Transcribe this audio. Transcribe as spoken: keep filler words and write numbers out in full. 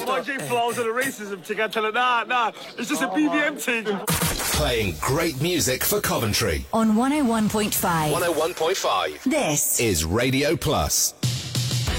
My G flows and the racism tick. I tell her, nah, nah, it's just a B B M thing. Playing great music for Coventry. On one oh one point five. one oh one point five. This is Radio Plus.